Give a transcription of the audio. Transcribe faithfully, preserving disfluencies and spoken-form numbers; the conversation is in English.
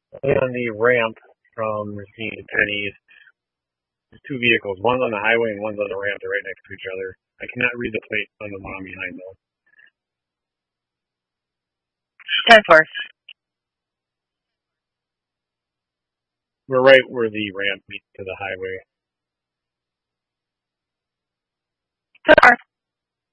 On the ramp from Racine to Penny's, there's two vehicles. One's on the highway and one's on the ramp. They're right next to each other. I cannot read the plate on the one behind though. ten four. We're right where the ramp meets to the highway. ten four.